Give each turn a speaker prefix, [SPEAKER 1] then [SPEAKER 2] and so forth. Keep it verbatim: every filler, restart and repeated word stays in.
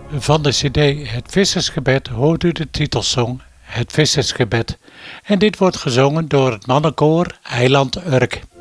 [SPEAKER 1] Van de cd Het Vissersgebed hoort u de titelsong Het Vissersgebed en dit wordt gezongen door het mannenkoor Eiland Urk.